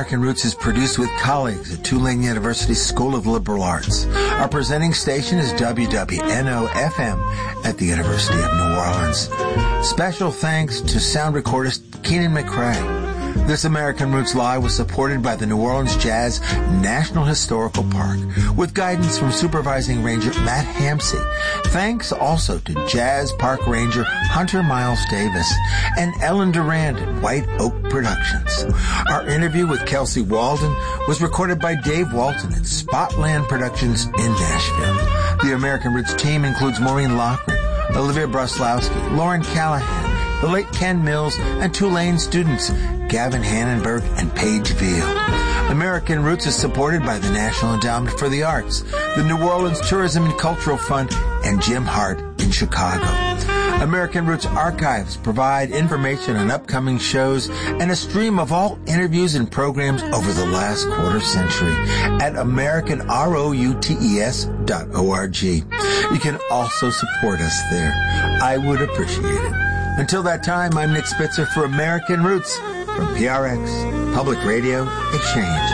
American Roots is produced with colleagues at Tulane University School of Liberal Arts. Our presenting station is WWNO-FM at the University of New Orleans. Special thanks to sound recordist Keenan McCrae. This American Roots Live was supported by the New Orleans Jazz National Historical Park with guidance from Supervising Ranger Matt Hampsey. Thanks also to Jazz Park Ranger Hunter Miles Davis and Ellen Durand at White Oak Productions. Our interview with Kelsey Walden was recorded by Dave Walton at Spotland Productions in Nashville. The American Roots team includes Maureen Lochner, Olivia Bruslowski, Lauren Callahan, the late Ken Mills, and Tulane students Gavin Hannenberg and Paige Veal. American Roots is supported by the National Endowment for the Arts, the New Orleans Tourism and Cultural Fund, and Jim Hart in Chicago. American Roots Archives provide information on upcoming shows and a stream of all interviews and programs over the last quarter century at AmericanRoutes.org. You can also support us there. I would appreciate it. Until that time, I'm Nick Spitzer for American Roots from PRX, Public Radio Exchange.